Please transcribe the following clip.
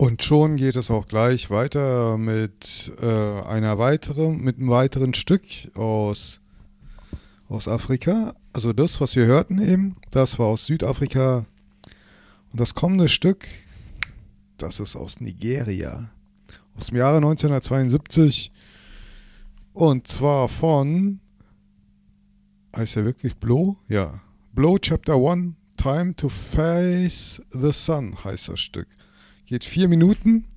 Und schon geht es auch gleich weiter mit mit einem weiteren Stück aus Afrika. Also das, was wir hörten eben, das war aus Südafrika. Und das kommende Stück, das ist aus Nigeria. Aus dem Jahre 1972. Und zwar von, heißt er wirklich Blow? Ja. Blow Chapter 1, Time to Face the Sun heißt das Stück. Geht 4 Minuten.